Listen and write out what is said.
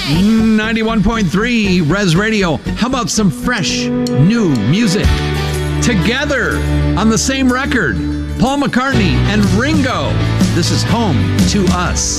91.3 Res Radio. How about some fresh, new music? Together on the same record, Paul McCartney and Ringo. This is Home to Us.